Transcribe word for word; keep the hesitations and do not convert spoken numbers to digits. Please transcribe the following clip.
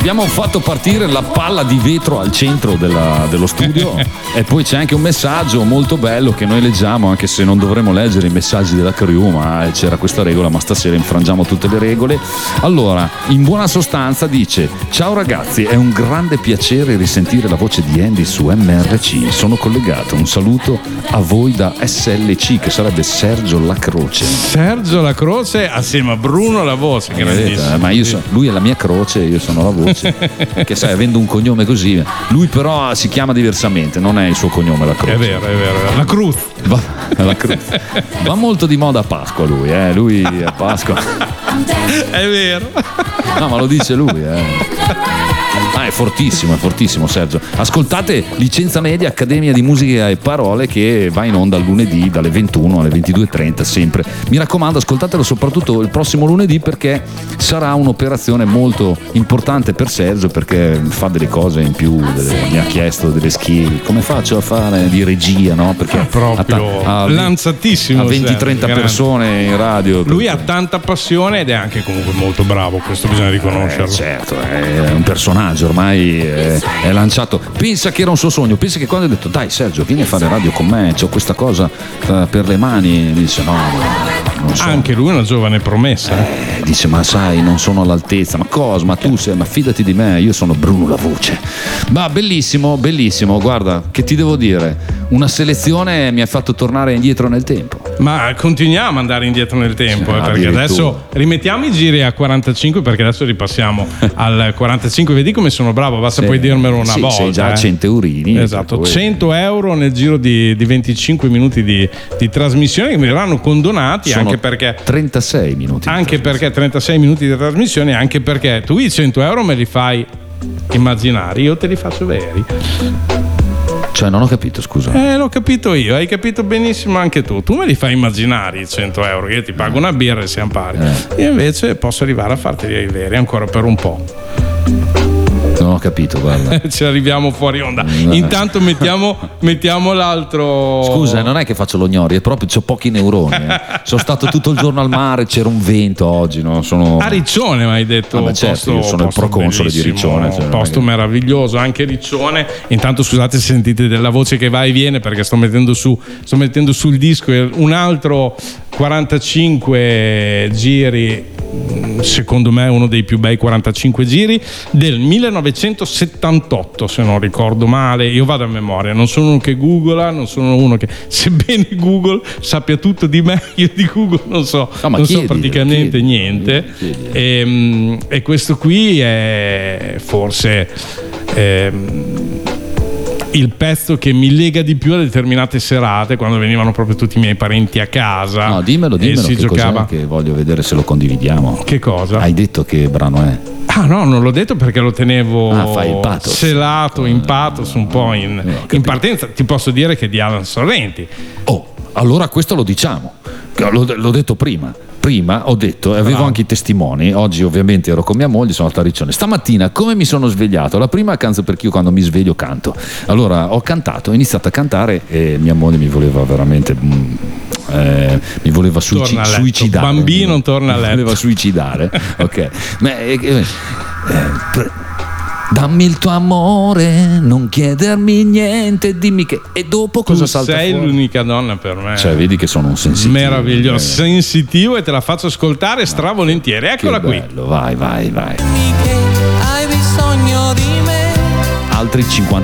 abbiamo fatto partire la palla di vetro al centro della, dello studio e poi c'è anche un messaggio molto bello che noi leggiamo, anche se non dovremmo leggere i messaggi della crew, ma c'era questa regola, ma stasera infrangiamo tutte le regole. Allora, in buona sostanza dice: ciao ragazzi, è un grande piacere risentire la voce di Andy su M R C, sono collegato, un saluto a voi da S L C, che sarebbe Sergio Lacroce. Sergio Lacroce assieme a Bruno La Voce, grandissimo. Eh, ma io so, lui è la mia croce, io sono la voce. Che sai, avendo un cognome così, lui però si chiama diversamente, non è il suo cognome la croce. È vero, è vero. La Cruz. Va, la Cruz. Va molto di moda a Pasqua lui, eh? Lui a Pasqua. È vero. No, ma lo dice lui, eh. Ah, è fortissimo, è fortissimo Sergio. Ascoltate Licenza Media, Accademia di Musica e Parole, che va in onda lunedì dalle ventuno alle ventidue e trenta sempre. Mi raccomando, ascoltatelo soprattutto il prossimo lunedì, perché sarà un'operazione molto importante per Sergio, perché fa delle cose in più, delle, mi ha chiesto delle skill, come faccio a fare di regia, no? Perché è proprio a, a, lanzatissimo, a venti trenta persone in radio. Lui ha tanta passione ed è anche comunque molto bravo, questo bisogna riconoscerlo. Eh, certo, è un personaggio ormai è, è lanciato. Pensa che era un suo sogno, pensa che quando ha detto dai Sergio vieni a fare radio con me, c'ho questa cosa uh, per le mani, dice no, non so. Anche lui è una giovane promessa, eh, dice ma sai non sono all'altezza, ma cosa, ma tu sei, ma fidati di me, io sono Bruno La Voce. Ma bellissimo, bellissimo, guarda che ti devo dire, una selezione mi ha fatto tornare indietro nel tempo. Ma continuiamo ad andare indietro nel tempo, sì, eh, perché adesso rimettiamo i giri a quarantacinque, perché adesso ripassiamo al quarantacinque. Vedi come sono bravo, basta sì, poi dirmelo una sì, volta. Sei già eh. cento eurini. Esatto, poi... cento euro nel giro di, di venticinque minuti di, di trasmissione che mi verranno condonati. Sono anche perché trentasei minuti. Anche perché trentasei minuti di trasmissione, anche perché tu i cento euro me li fai immaginari, io te li faccio veri. Cioè non ho capito, scusa. Eh, l'ho capito io, hai capito benissimo anche tu. Tu me li fai immaginari i cento euro, io ti pago una birra e siamo pari. Eh. Io invece posso arrivare a farteli ai veri ancora per un po'. Non ho capito, guarda. Ci arriviamo fuori onda. No. Intanto mettiamo, mettiamo l'altro. Scusa, non è che faccio lo gnori, è proprio c'ho pochi neuroni. Eh. Sono stato tutto il giorno al mare, c'era un vento oggi, no? Sono... A Riccione, mi hai detto. Ah, beh, certo, posto, io sono il proconsole di Riccione. Cioè, posto che... meraviglioso, anche Riccione. Intanto scusate se sentite della voce che va e viene, perché sto mettendo su, sto mettendo sul disco un altro quarantacinque giri, secondo me uno dei più bei quarantacinque giri del millenovecentosettantotto, se non ricordo male. Io vado a memoria, non sono uno che googla, non sono uno che, sebbene Google sappia tutto di me, io di Google non so, no, non chiedilo, so praticamente chiedilo, niente chiedilo. E, e questo qui è forse ehm, il pezzo che mi lega di più a determinate serate, quando venivano proprio tutti i miei parenti a casa. No, dimmelo, dimmelo, e si che giocava. Cos'è, che voglio vedere se lo condividiamo. Che cosa? Hai detto che brano è? Ah no, non l'ho detto perché lo tenevo ah, fai il pathos. Celato in pathos, un po' in, no, in partenza. Ti posso dire che è di Alan Sorrenti. Oh, allora questo lo diciamo, l'ho, l'ho detto prima. Prima ho detto, e avevo ah. anche i testimoni. Oggi ovviamente ero con mia moglie, sono andato a Riccione. Stamattina come mi sono svegliato? La prima canzone, perché io quando mi sveglio canto. Allora ho cantato, ho iniziato a cantare e mia moglie mi voleva veramente eh, mi voleva suici- suicidare. Bambino torna a letto. Mi voleva suicidare. Ok. Ma, eh, eh, pre- dammi il tuo amore, non chiedermi niente, dimmi che. E dopo cosa tu salta sei fuori? L'unica donna per me. Cioè, vedi che sono un sensitivo. Meraviglioso, eh. sensitivo, e te la faccio ascoltare stravolentieri. Eccola che qui. Bello, vai, vai, vai. Hai bisogno di me. Altri cinquanta